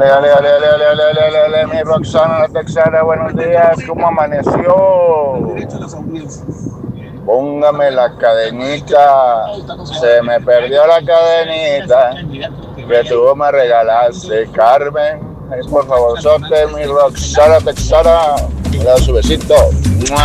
Mi Roxana, la Texana, buenos días, ¿cómo amaneció? Póngame la cadenita, se me perdió la cadenita que tú me regalaste, Carmen. Ay, por favor, sote mi Roxana Texana, le doy su besito.